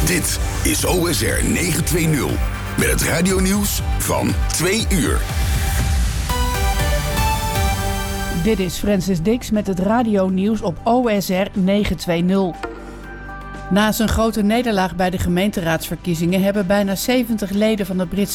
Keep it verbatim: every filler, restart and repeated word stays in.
Dit is O S R negenhonderdtwintig met het radionieuws van twee uur. Dit is Francis Dix met het radionieuws op O S R negenhonderdtwintig. Na zijn grote nederlaag bij de gemeenteraadsverkiezingen hebben bijna zeventig leden van het Britse